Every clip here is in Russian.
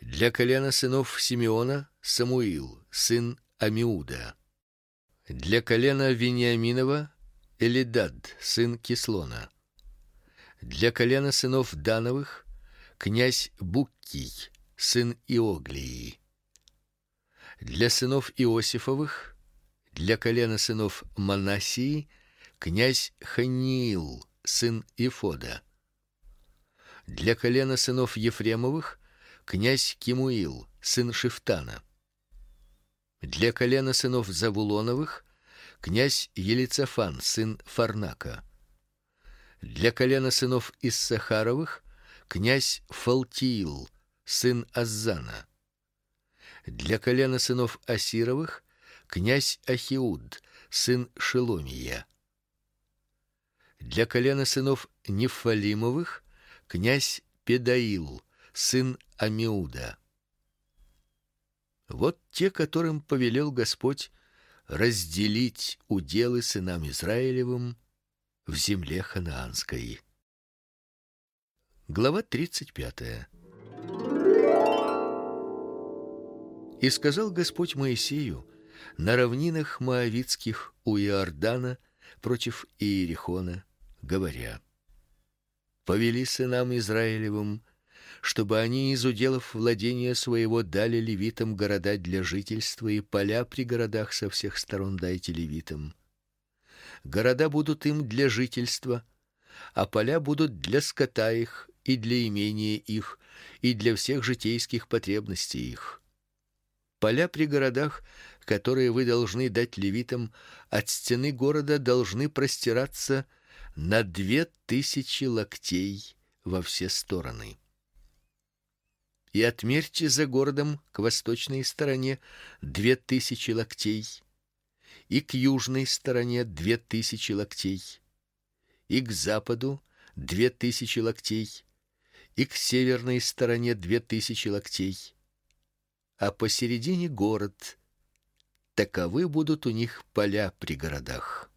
Для колена сынов Симеона Самуил, сын Амиуда. Для колена Вениаминова Элидад, сын Кислона. Для колена сынов Дановых князь Буккий, сын Иоглии. Для сынов Иосифовых, для колена сынов Манассии князь Ханиил, сын Ифода. Для колена сынов Ефремовых князь Кимуил, сын Шифтана. Для колена сынов Завулоновых князь Елицафан, сын Фарнака. Для колена сынов Иссахаровых князь Фалтиил, сын Аззана. Для колена сынов Асировых князь Ахиуд, сын Шеломия. Для колена сынов Нефалимовых князь Педаил, сын Амиуда. Вот те, которым повелел Господь разделить уделы сынам Израилевым в земле ханаанской. Глава 35. И сказал Господь Моисею на равнинах моавитских у Иордана против Иерихона, говоря: повели сынам Израилевым, чтобы они из уделов владения своего дали левитам города для жительства, и поля при городах со всех сторон дайте левитам. Города будут им для жительства, а поля будут для скота их и для имения их и для всех житейских потребностей их. Поля при городах, которые вы должны дать левитам, от стены города должны простираться на 2000 локтей во все стороны. И отмерьте за городом к восточной стороне 2000 локтей, и к южной стороне 2000 локтей, и к западу 2000 локтей, и к северной стороне 2000 локтей, а посередине город. Таковы будут у них поля при городах.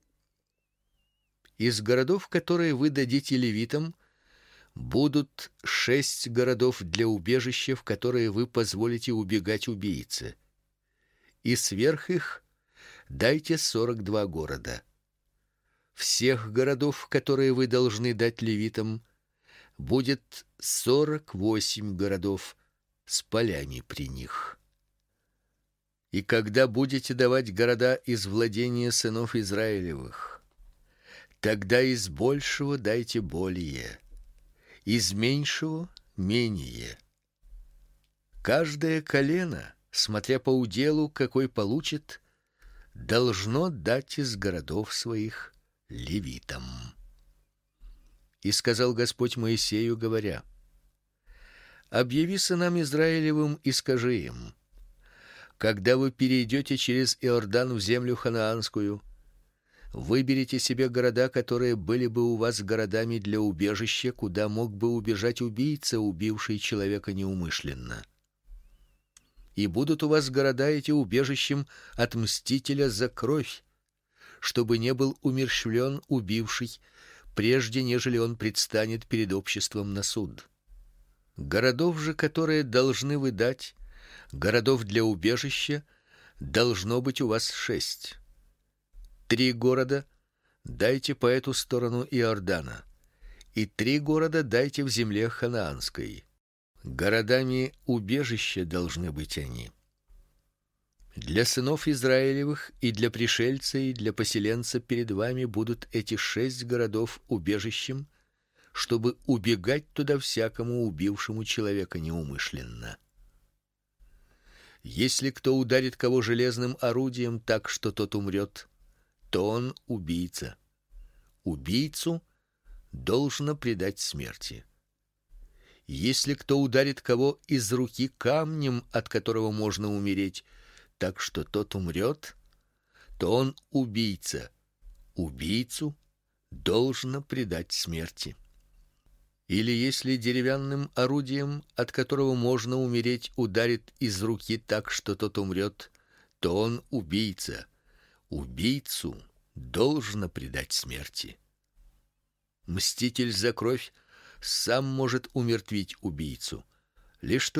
Из городов, которые вы дадите левитам, будут 6 городов для убежища, в которые вы позволите убегать убийце. И сверх их дайте 42 города. Всех городов, которые вы должны дать левитам, будет 48 городов с полями при них. И когда будете давать города из владения сынов Израилевых, тогда из большего дайте более, из меньшего менее. Каждое колено, смотря по уделу, какой получит, должно дать из городов своих левитам. И сказал Господь Моисею, говоря: объяви сынам Израилевым и скажи им: когда вы перейдете через Иордан в землю ханаанскую, выберите себе города, которые были бы у вас городами для убежища, куда мог бы убежать убийца, убивший человека неумышленно. И будут у вас города эти убежищем от мстителя за кровь, чтобы не был умерщвлен убивший, прежде нежели он предстанет перед обществом на суд. Городов же, которые должны вы дать, городов для убежища, должно быть у вас 6. 3 города дайте по эту сторону Иордана, и 3 города дайте в земле ханаанской. Городами убежища должны быть они. Для сынов Израилевых и для пришельца и для поселенца перед вами будут эти 6 городов убежищем, чтобы убегать туда всякому убившему человека неумышленно. Если кто ударит кого железным орудием так, что тот умрет, то он убийца. Убийцу должно предать смерти. Если кто ударит кого из руки камнем, от которого можно умереть, так что тот умрет, то он убийца. Убийцу должно предать смерти. Или если деревянным орудием, от которого можно умереть, ударит из руки так, что тот умрет, то он убийца. Убийцу должно предать смерти. Мститель за кровь сам может умертвить убийцу, лишь